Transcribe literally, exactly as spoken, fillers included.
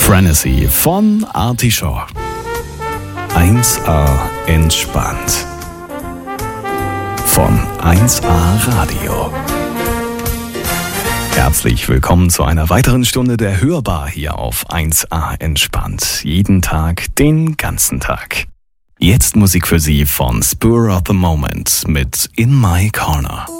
Frenzy von Artie Shaw. eins A entspannt. Von eins A Radio. Herzlich willkommen zu einer weiteren Stunde der Hörbar hier auf eins A entspannt. Jeden Tag, den ganzen Tag. Jetzt Musik für Sie von Spur of the Moment mit In My Corner.